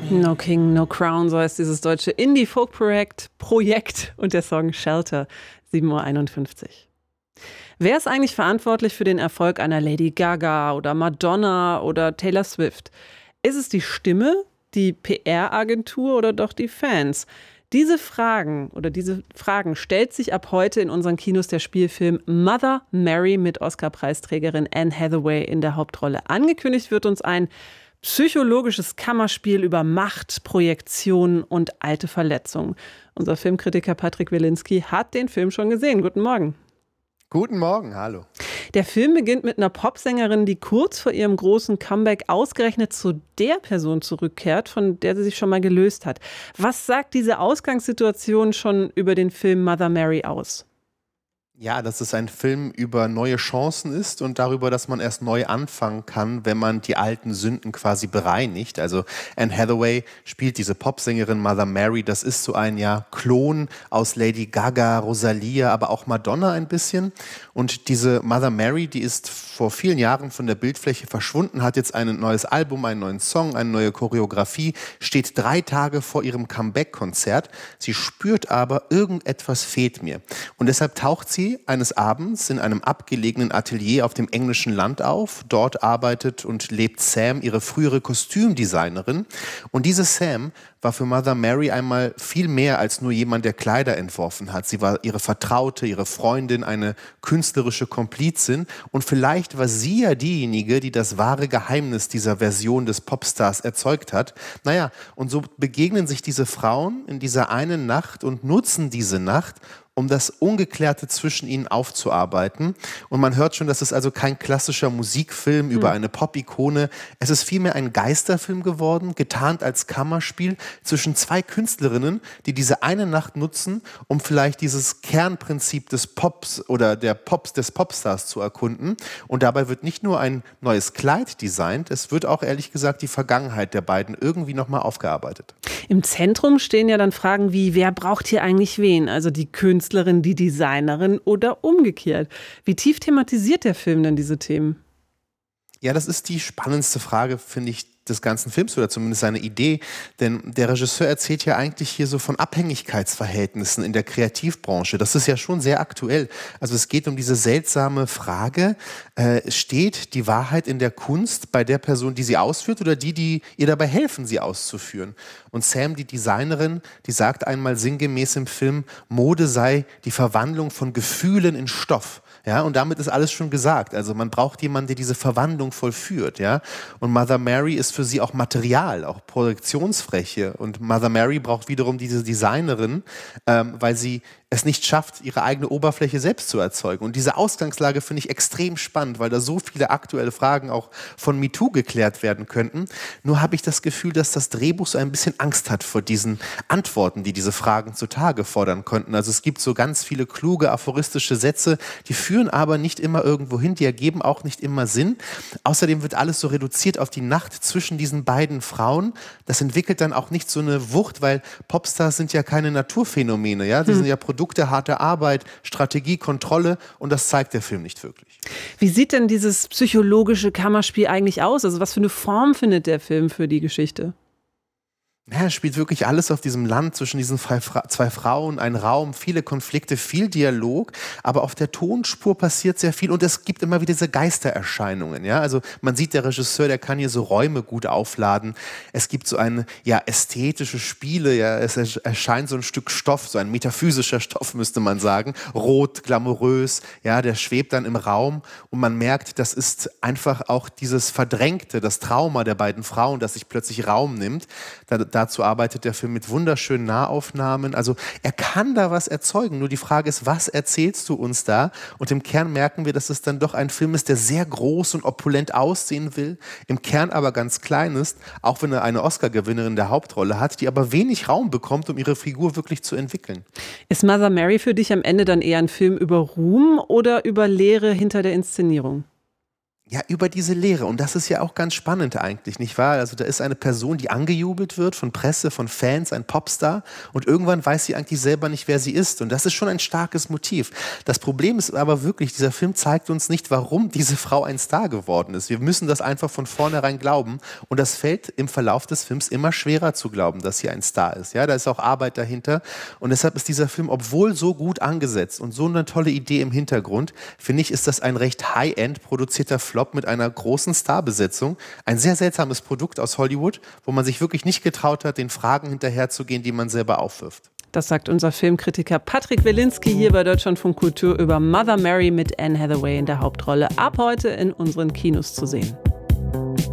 No King, No Crown, so heißt dieses deutsche Indie-Folk-Projekt und der Song Shelter, 7:51 Uhr. Wer ist eigentlich verantwortlich für den Erfolg einer Lady Gaga oder Madonna oder Taylor Swift? Ist es die Stimme, die PR-Agentur oder doch die Fans? Diese Fragen stellt sich ab heute in unseren Kinos der Spielfilm Mother Mary mit Oscar-Preisträgerin Anne Hathaway in der Hauptrolle. Angekündigt wird uns ein psychologisches Kammerspiel über Macht, Projektion und alte Verletzungen. Unser Filmkritiker Patrick Wilinski hat den Film schon gesehen. Guten Morgen. Guten Morgen, hallo. Der Film beginnt mit einer Popsängerin, die kurz vor ihrem großen Comeback ausgerechnet zu der Person zurückkehrt, von der sie sich schon mal gelöst hat. Was sagt diese Ausgangssituation schon über den Film Mother Mary aus? Ja, dass es ein Film über neue Chancen ist und darüber, dass man erst neu anfangen kann, wenn man die alten Sünden quasi bereinigt. Also Anne Hathaway spielt diese Popsängerin Mother Mary. Das ist so ein Klon aus Lady Gaga, Rosalia, aber auch Madonna ein bisschen. Und diese Mother Mary, die ist vor vielen Jahren von der Bildfläche verschwunden, hat jetzt ein neues Album, einen neuen Song, eine neue Choreografie, steht 3 Tage vor ihrem Comeback-Konzert. Sie spürt aber, irgendetwas fehlt mir. Und deshalb taucht sie eines Abends in einem abgelegenen Atelier auf dem englischen Land auf. Dort arbeitet und lebt Sam, ihre frühere Kostümdesignerin. Und diese Sam war für Mother Mary einmal viel mehr als nur jemand, der Kleider entworfen hat. Sie war ihre Vertraute, ihre Freundin, eine künstlerische Komplizin. Und vielleicht war sie ja diejenige, die das wahre Geheimnis dieser Version des Popstars erzeugt hat. Naja, und so begegnen sich diese Frauen in dieser einen Nacht und nutzen diese Nacht, um das Ungeklärte zwischen ihnen aufzuarbeiten. Und man hört schon, das ist also kein klassischer Musikfilm über eine Pop-Ikone. Es ist vielmehr ein Geisterfilm geworden, getarnt als Kammerspiel zwischen 2 Künstlerinnen, die diese eine Nacht nutzen, um vielleicht dieses Kernprinzip des Pops oder des Popstars zu erkunden. Und dabei wird nicht nur ein neues Kleid designt, es wird auch ehrlich gesagt die Vergangenheit der beiden irgendwie nochmal aufgearbeitet. Im Zentrum stehen ja dann Fragen wie, wer braucht hier eigentlich wen? Also die Künstlerin, die Designerin oder umgekehrt. Wie tief thematisiert der Film denn diese Themen? Ja, das ist die spannendste Frage, finde ich, des ganzen Films oder zumindest seine Idee, denn der Regisseur erzählt ja eigentlich hier so von Abhängigkeitsverhältnissen in der Kreativbranche. Das ist ja schon sehr aktuell. Also es geht um diese seltsame Frage, steht die Wahrheit in der Kunst bei der Person, die sie ausführt oder die ihr dabei helfen, sie auszuführen? Und Sam, die Designerin, die sagt einmal sinngemäß im Film, Mode sei die Verwandlung von Gefühlen in Stoff. Ja, und damit ist alles schon gesagt. Also man braucht jemanden, der diese Verwandlung vollführt. Ja? Und Mother Mary ist für sie auch Material, auch Projektionsfläche. Und Mother Mary braucht wiederum diese Designerin, weil sie es nicht schafft, ihre eigene Oberfläche selbst zu erzeugen. Und diese Ausgangslage finde ich extrem spannend, weil da so viele aktuelle Fragen auch von MeToo geklärt werden könnten. Nur habe ich das Gefühl, dass das Drehbuch so ein bisschen Angst hat vor diesen Antworten, die diese Fragen zutage fordern könnten. Also es gibt so ganz viele kluge, aphoristische Sätze, die führen aber nicht immer irgendwo hin, die ergeben auch nicht immer Sinn. Außerdem wird alles so reduziert auf die Nacht zwischen diesen beiden Frauen. Das entwickelt dann auch nicht so eine Wucht, weil Popstars sind ja keine Naturphänomene, ja, die sind ja Produkte harter Arbeit, Strategie, Kontrolle und das zeigt der Film nicht wirklich. Wie sieht denn dieses psychologische Kammerspiel eigentlich aus? Also was für eine Form findet der Film für die Geschichte? Ja, es spielt wirklich alles auf diesem Land zwischen diesen 2 Frauen, ein Raum, viele Konflikte, viel Dialog, aber auf der Tonspur passiert sehr viel und es gibt immer wieder diese Geistererscheinungen. Ja? Also man sieht, der Regisseur, der kann hier so Räume gut aufladen. Es gibt so ästhetische Spiele, ja? Es erscheint so ein Stück Stoff, so ein metaphysischer Stoff, müsste man sagen, rot, glamourös, ja? Der schwebt dann im Raum und man merkt, das ist einfach auch dieses Verdrängte, das Trauma der beiden Frauen, das sich plötzlich Raum nimmt. Dazu arbeitet der Film mit wunderschönen Nahaufnahmen. Also er kann da was erzeugen. Nur die Frage ist, was erzählst du uns da? Und im Kern merken wir, dass es dann doch ein Film ist, der sehr groß und opulent aussehen will, im Kern aber ganz klein ist, auch wenn er eine Oscar-Gewinnerin der Hauptrolle hat, die aber wenig Raum bekommt, um ihre Figur wirklich zu entwickeln. Ist Mother Mary für dich am Ende dann eher ein Film über Ruhm oder über Leere hinter der Inszenierung? Ja, über diese Lehre. Und das ist ja auch ganz spannend eigentlich, nicht wahr? Also da ist eine Person, die angejubelt wird von Presse, von Fans, ein Popstar. Und irgendwann weiß sie eigentlich selber nicht, wer sie ist. Und das ist schon ein starkes Motiv. Das Problem ist aber wirklich, dieser Film zeigt uns nicht, warum diese Frau ein Star geworden ist. Wir müssen das einfach von vornherein glauben. Und das fällt im Verlauf des Films immer schwerer zu glauben, dass sie ein Star ist. Ja, da ist auch Arbeit dahinter. Und deshalb ist dieser Film, obwohl so gut angesetzt und so eine tolle Idee im Hintergrund, finde ich, ist das ein recht high-end produzierter Flop mit einer großen Starbesetzung. Ein sehr seltsames Produkt aus Hollywood, wo man sich wirklich nicht getraut hat, den Fragen hinterherzugehen, die man selber aufwirft. Das sagt unser Filmkritiker Patrick Wilinski hier bei Deutschlandfunk Kultur über Mother Mary mit Anne Hathaway in der Hauptrolle. Ab heute in unseren Kinos zu sehen.